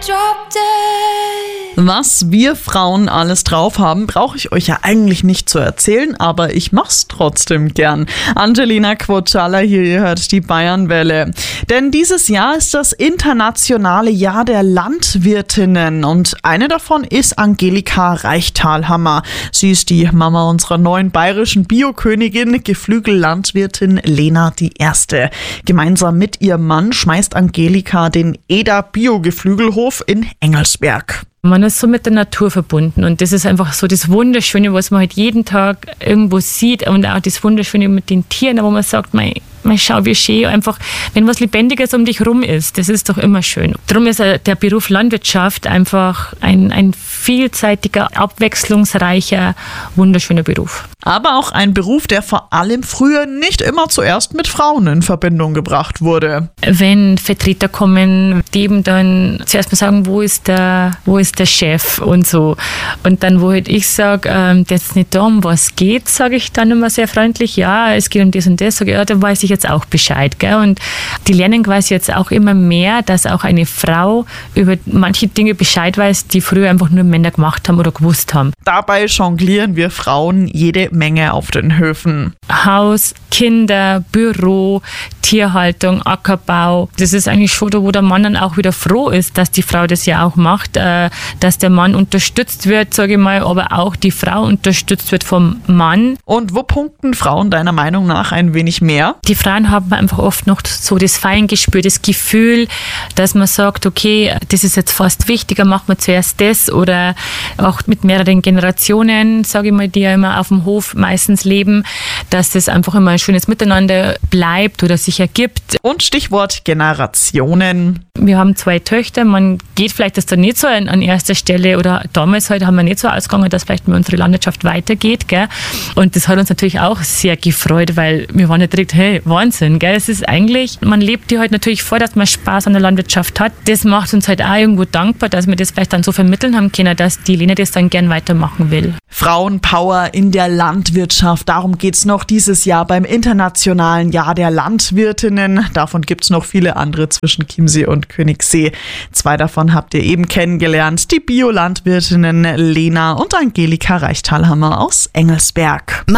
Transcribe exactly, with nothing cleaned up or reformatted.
Was wir Frauen alles drauf haben, brauche ich euch ja eigentlich nicht zu erzählen, aber ich mach's trotzdem gern. Angelina Quoccialla hier, ihr hört die Bayernwelle. Denn dieses Jahr ist das internationale Jahr der Landwirtinnen und eine davon ist Angelika Reichtalhammer. Sie ist die Mama unserer neuen bayerischen Biokönigin, Geflügellandwirtin Lena die Erste. Gemeinsam mit ihrem Mann schmeißt Angelika den Eder Bio-Geflügelhof in Engelsberg. Man ist so mit der Natur verbunden und das ist einfach so das Wunderschöne, was man halt jeden Tag irgendwo sieht und auch das Wunderschöne mit den Tieren, wo man sagt, mei, mei, schau wie schön, einfach, wenn was Lebendiges um dich rum ist, das ist doch immer schön. Darum ist der Beruf Landwirtschaft einfach ein, ein vielseitiger, abwechslungsreicher, wunderschöner Beruf. Aber auch ein Beruf, der vor allem früher nicht immer zuerst mit Frauen in Verbindung gebracht wurde. Wenn Vertreter kommen, die eben dann zuerst mal sagen, wo ist der, wo ist der Chef und so. Und dann, wo halt ich sage, ähm, das ist nicht da, um was geht, sage ich dann immer sehr freundlich, ja, es geht um das und das, sage ich, ja, da weiß ich jetzt auch Bescheid. Gell? Und die lernen quasi jetzt auch immer mehr, dass auch eine Frau über manche Dinge Bescheid weiß, die früher einfach nur Männer gemacht haben oder gewusst haben. Dabei jonglieren wir Frauen jede Menge auf den Höfen. Haus, Kinder, Büro, Tierhaltung, Ackerbau. Das ist eigentlich schon da, wo der Mann dann auch wieder froh ist, dass die Frau das ja auch macht, äh, dass der Mann unterstützt wird, sage ich mal, aber auch die Frau unterstützt wird vom Mann. Und wo punkten Frauen deiner Meinung nach ein wenig mehr? Die Frauen haben einfach oft noch so das Feingespür, das Gefühl, dass man sagt, okay, das ist jetzt fast wichtiger, machen wir zuerst das, oder auch mit mehreren Generationen, sage ich mal, die ja immer auf dem Hof meistens leben, dass das einfach immer ein schönes Miteinander bleibt oder sich ergibt. Und Stichwort Generationen. Wir haben zwei Töchter, man geht vielleicht das dann nicht so an, an erster Stelle, oder damals halt haben wir nicht so ausgegangen, dass vielleicht mal unsere Landwirtschaft weitergeht, gell? Und das hat uns natürlich auch sehr gefreut, weil wir waren ja direkt, hey, Wahnsinn, gell? Es ist eigentlich, man lebt dir halt natürlich vor, dass man Spaß an der Landwirtschaft hat. Das macht uns halt auch irgendwo dankbar, dass wir das vielleicht dann so vermitteln haben können, dass die Lena das dann gern weitermachen will. Frauenpower in der Landwirtschaft, darum geht's noch dieses Jahr beim Internationalen Jahr der Landwirtinnen. Davon gibt's noch viele andere zwischen Chiemsee und Königssee. Zwei davon habt ihr eben kennengelernt, die Biolandwirtinnen Lena und Angelika Reichtalhammer aus Engelsberg.